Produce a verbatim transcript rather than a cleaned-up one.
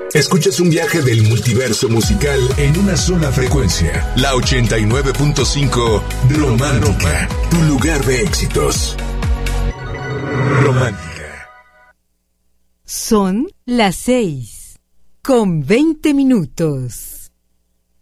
Escuchas un viaje del multiverso musical en una sola frecuencia. La ochenta y nueve punto cinco Romántica, tu lugar de éxitos. Romántica. Son las seis con veinte minutos.